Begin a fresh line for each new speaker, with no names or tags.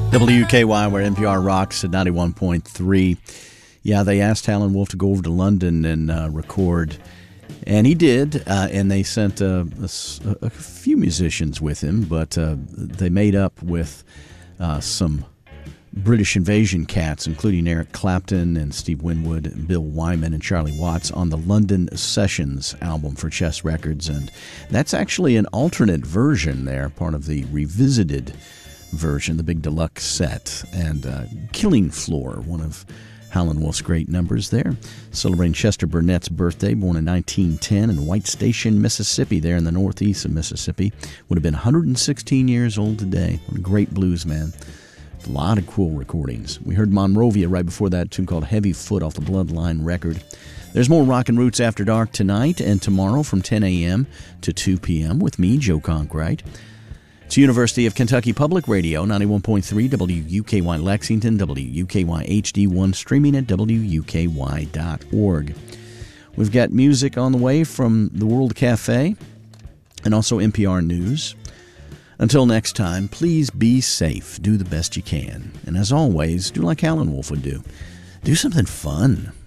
WKY, where NPR rocks at 91.3. Yeah, they asked Howlin' Wolf to go over to London and record, and he did, and they sent a few musicians with him, but they made up with some British Invasion cats, including Eric Clapton and Steve Winwood and Bill Wyman and Charlie Watts on the London Sessions album for Chess Records, and that's actually an alternate version there, part of the revisited version, the big deluxe set, and Killing Floor, one of Howlin' Wolf's great numbers there, celebrating Chester Burnett's birthday, born in 1910 in White Station, Mississippi, there in the northeast of Mississippi. Would have been 116 years old today. What a great blues man. A lot of cool recordings. We heard Monrovia right before that, tune called Heavy Foot off the Bloodline record. There's more Rockin' Roots After Dark tonight and tomorrow from 10 a.m. to 2 p.m. with me, Joe Conkright. It's University of Kentucky Public Radio, 91.3 WUKY Lexington, WUKY HD1, streaming at WUKY.org. We've got music on the way from the World Cafe and also NPR News. Until next time, please be safe. Do the best you can. And as always, do like Howlin' Wolf would do. Do something fun.